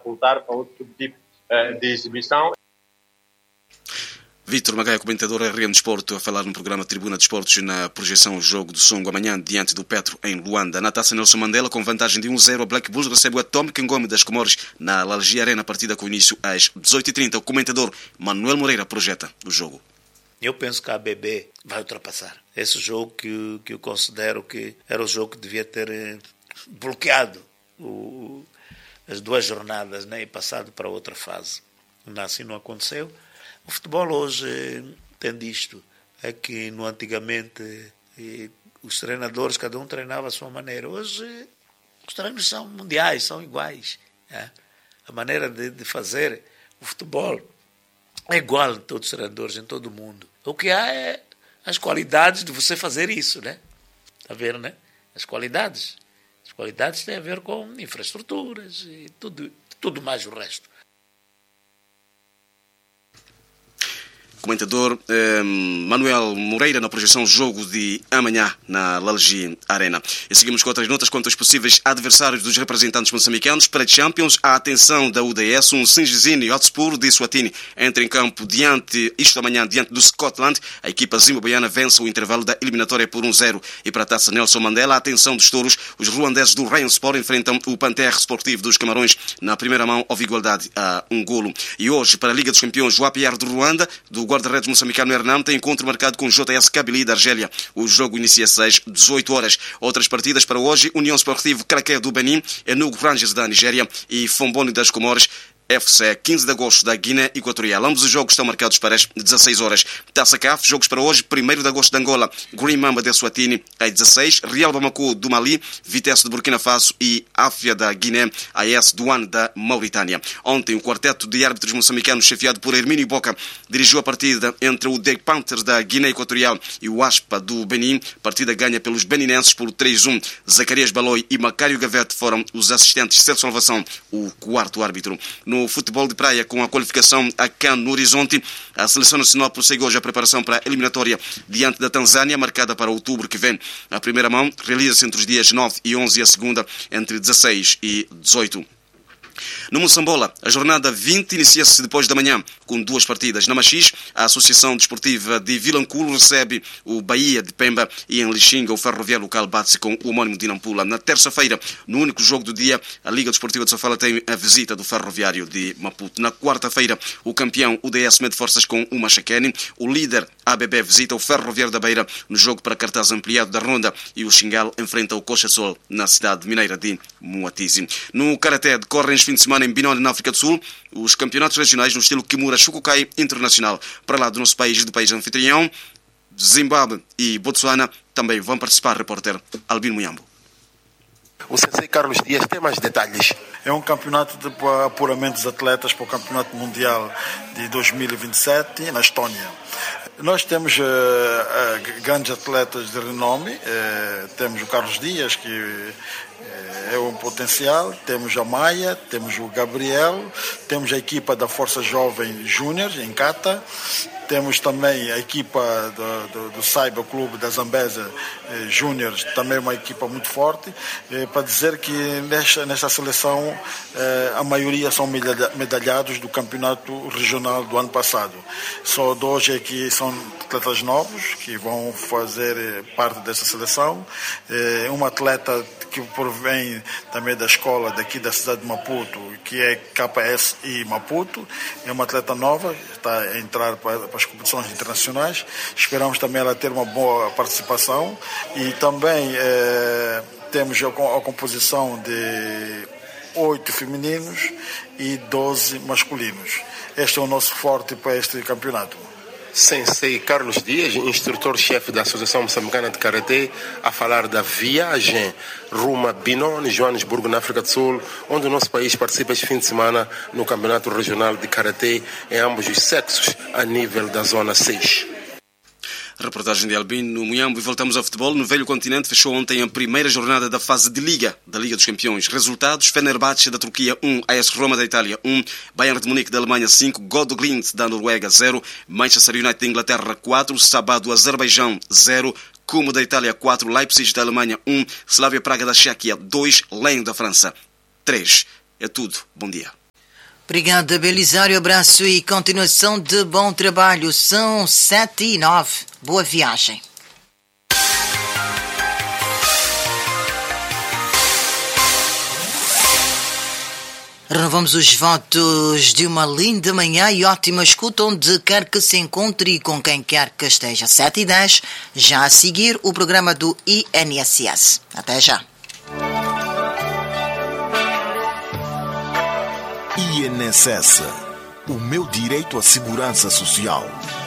voltar para outro tipo de exibição. Vítor Magaia, comentador RM Desporto, a falar no programa Tribuna de Esportes na projeção Jogo do Songo amanhã diante do Petro em Luanda. Na Taça Nelson Mandela, com vantagem de 1-0, a Black Bulls recebe o Atomic Ngome das Comores na Lalgi Arena, partida com início às 18h30. O comentador Manuel Moreira projeta o jogo. Eu penso que a ABB vai ultrapassar. Esse jogo que eu considero que era o jogo que devia ter bloqueado as 2 jornadas, né, e passado para outra fase. Assim não aconteceu. O futebol hoje tem disto, é que no antigamente os treinadores, cada um treinava a sua maneira. Hoje os treinos são mundiais, são iguais. A maneira de fazer o futebol é igual em todos os treinadores, em todo o mundo. O que há é as qualidades de você fazer isso, né? Está a ver, né? As qualidades. As qualidades têm a ver com infraestruturas e tudo mais o resto. Comentador Manuel Moreira na projeção Jogo de amanhã na Lalgi Arena. E seguimos com outras notas quanto aos possíveis adversários dos representantes moçambicanos para a Champions. A atenção da UDS, um Singizini Hotspur de Swatini entra em campo amanhã diante do Scotland. A equipa zimbabuiana vence o intervalo da eliminatória por 1-0. E para a Taça Nelson Mandela, a atenção dos touros, os ruandeses do Rayon Sport enfrentam o Panterre Sportivo dos Camarões. Na primeira mão houve igualdade a 1 golo. E hoje, para a Liga dos Campeões, o APR de Ruanda, do guarda-redes moçambicano Hernam, tem encontro marcado com o JS Kabylie da Argélia. O jogo inicia às 18 horas. Outras partidas para hoje: União Sportivo Craqué do Benin, Enugu Rangers da Nigéria e Fomboni das Comores FC, 15 de agosto da Guiné Equatorial. Ambos os jogos estão marcados para as 16 horas. Taça CAF, jogos para hoje: 1º de agosto de Angola, Green Mamba de Eswatini às 16, Real Bamako do Mali, Vitesse de Burkina Faso e Áfia da Guiné, AS Douane da Mauritânia. Ontem, o quarteto de árbitros moçambicanos, chefiado por Hermínio Boca, dirigiu a partida entre o The Panthers da Guiné Equatorial e o Aspa do Benin. Partida ganha pelos beninenses por 3-1. Zacarias Baloi e Macário Gavete foram os assistentes. Celso Salvação, o quarto árbitro. No futebol de praia, com a qualificação a CAN no horizonte, a Seleção Nacional prossegue hoje a preparação para a eliminatória diante da Tanzânia, marcada para outubro que vem. A primeira mão realiza-se entre os dias 9 e 11 e a segunda entre 16 e 18. No Moçambola, a jornada 20 inicia-se depois da manhã, com 2 partidas. Na Machis, a Associação Desportiva de Vilanculo recebe o Bahia de Pemba e em Lixinga o Ferroviário Local bate-se com o homónimo de Nampula. Na terça-feira, no único jogo do dia, a Liga Desportiva de Sofala tem a visita do Ferroviário de Maputo. Na quarta-feira, o campeão UDS mede forças com o Machacane. O líder ABB visita o Ferroviário da Beira no jogo para cartaz ampliado da Ronda e o Xingal enfrenta o Coxa Sol na cidade mineira de Moatize. No Karaté, decorrem este fim de semana em Binoli, na África do Sul, os campeonatos regionais no estilo Kimura Shukukai Internacional. Para lá do nosso país e do país anfitrião, Zimbábue e Botsuana também vão participar. Repórter Albino Muyambo. O Sensei Carlos Dias tem mais detalhes. É um campeonato de apuramento dos atletas para o Campeonato Mundial de 2027 na Estónia. Nós temos grandes atletas de renome, temos o Carlos Dias, que é um potencial, temos a Maia, temos o Gabriel, temos a equipa da Força Jovem Júnior em Cata, temos também a equipa do Cyber Clube da Zambésia Júnior, também uma equipa muito forte, para dizer que nesta seleção a maioria são medalhados do campeonato regional do ano passado. Só 2 é que são atletas novos que vão fazer parte dessa seleção. Uma atleta que provém também da escola daqui da cidade de Maputo, que é KSI Maputo, é uma atleta nova, está a entrar para as competições internacionais. Esperamos também ela ter uma boa participação e também temos a composição de 8 femininos e 12 masculinos. Este é o nosso forte para este campeonato. Sensei Carlos Dias, instrutor-chefe da Associação Moçambicana de Karatê, a falar da viagem rumo a Binoni, Joanesburgo, na África do Sul, onde o nosso país participa este fim de semana no Campeonato Regional de Karatê em ambos os sexos, a nível da Zona 6. Reportagem de Albino Muyambo. E voltamos ao futebol. No velho continente fechou ontem a primeira jornada da fase de Liga, da Liga dos Campeões. Resultados: Fenerbahçe da Turquia 1, AS Roma da Itália 1, Bayern de Munique da Alemanha 5, Godoglindt da Noruega 0, Manchester United da Inglaterra 4, Sabah do Azerbaijão 0, Como da Itália 4, Leipzig da Alemanha 1, Slavia Praga da Chequia 2, Lens da França 3. É tudo. Bom dia. Obrigada, Belisário. Abraço e continuação de bom trabalho. São 7h09. Boa viagem. Renovamos os votos de uma linda manhã e ótima escuta onde quer que se encontre e com quem quer que esteja. 7h10, já a seguir o programa do INSS. Até já. INSS, o meu direito à segurança social.